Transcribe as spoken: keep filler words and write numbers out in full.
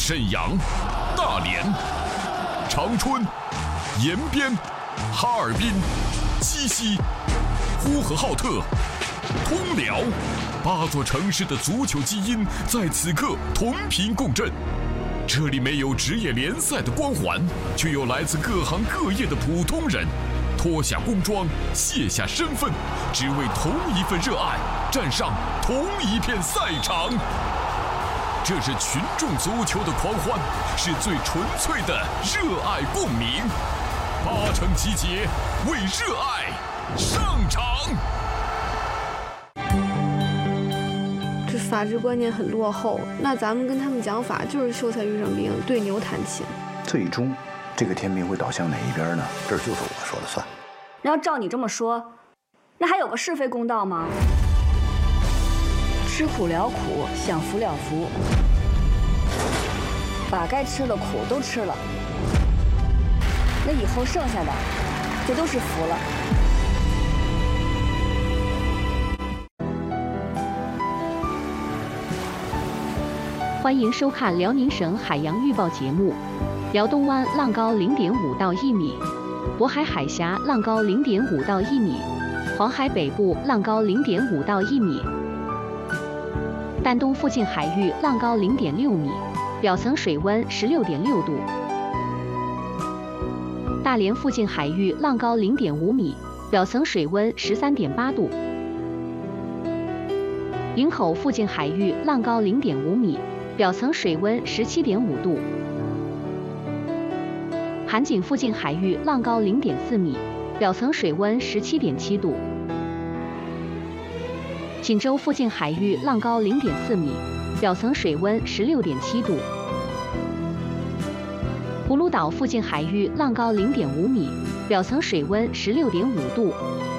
沈阳、大连、长春、延边、哈尔滨、鸡西、呼和浩特、通辽，八座城市的足球基因在此刻同频共振。这里没有职业联赛的光环，却有来自各行各业的普通人，脱下工装，卸下身份，只为同一份热爱，站上同一片赛场。这是群众足球的狂欢，是最纯粹的热爱共鸣。八成集结，为热爱上场。 这法治观念很落后，那咱们跟他们讲法就是秀才遇上兵，对牛弹琴。 最终，这个天平会倒向哪一边呢？这就是我说了算。 那要照你这么说，那还有个是非公道吗？吃苦了苦，享福了福，把该吃的苦都吃了，那以后剩下的就都是福了。 欢迎收看辽宁省海洋预报节目。辽东湾浪高零点五到一米，渤海海峡浪高零点五到一米，黄海北部浪高零点五到一米。丹东附近海域浪高零点六米，表层水温十六点六度。大连附近海域浪高零点五米，表层水温十三点八度。营口附近海域浪高零点五米，表层水温十七点五度。韩景附近海域浪高零点四米，表层水温十七点七度。锦州附近海域浪高零点四米，表层水温十六点七度。葫芦岛附近海域浪高零点五米，表层水温十六点五度。